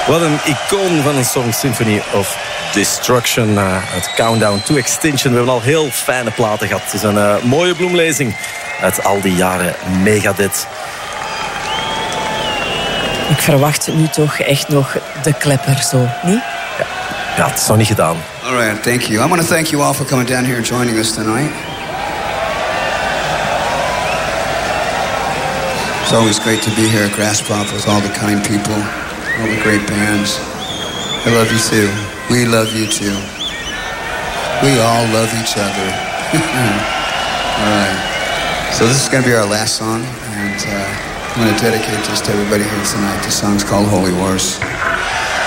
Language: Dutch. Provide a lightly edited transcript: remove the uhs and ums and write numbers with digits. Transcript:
Wat een icoon van een song, Symphony of Destruction. Het Countdown to Extinction. We hebben al heel fijne platen gehad. Het is een mooie bloemlezing uit al die jaren Megadeth. Ik verwacht nu toch echt nog de klepper, zo, niet? Ja, het is nog niet gedaan. All right, thank you. I want to thank you all for coming down here and joining us tonight. It's always great to be here at Grasspop with all the kind people, all the great bands. I love you too. We love you too. We all love each other. All right. So this is going to be our last song, and I'm going to dedicate this to everybody here tonight. The song's called Holy Wars.